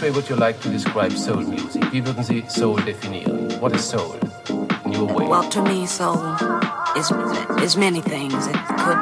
way would you like to describe soul music? Wie würden Sie Soul definieren? What is soul in your way? Well, to me, soul is many things. It could